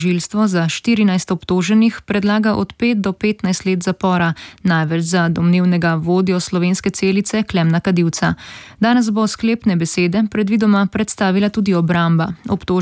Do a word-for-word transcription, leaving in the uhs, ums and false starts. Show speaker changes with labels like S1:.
S1: Tožilstvo za štirinajst obtoženih predlaga od pet do petnajst let zapora, največ za domnevnega vodjo slovenske celice Klemna Kadivca. Danes bo sklepne besede predvidoma predstavila tudi obramba.